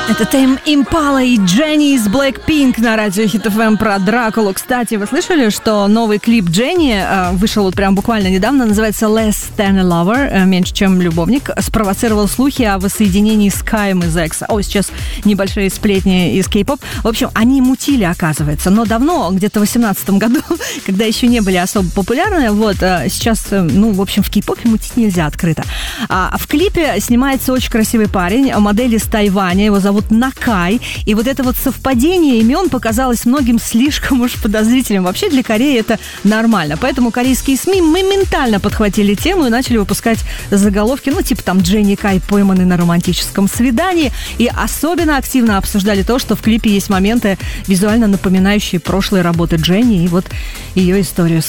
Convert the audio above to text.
Это Тейм Импала и Дженни из Blackpink на радио Hit FM про Дракулу. Кстати, вы слышали, что новый клип Дженни вышел вот прям буквально недавно, называется Less Than a Lover, меньше чем любовник, спровоцировал слухи о воссоединении с Каем из Экса. Сейчас небольшие сплетни из кей-поп. В общем, они мутили, оказывается, но давно, где-то в 2018 году, когда еще не были особо популярны, вот, сейчас, в общем, в кей-попе мутить нельзя открыто. В клипе снимается очень красивый парень, модель из Тайваня, его зовут Накай, и вот это вот совпадение имен показалось многим слишком уж подозрительным. Вообще для Кореи это нормально, поэтому корейские СМИ моментально подхватили тему и начали выпускать заголовки, типа там Дженни Кай пойманы на романтическом свидании, и особенно активно обсуждали то, что в клипе есть моменты, визуально напоминающие прошлые работы Дженни и вот ее историю с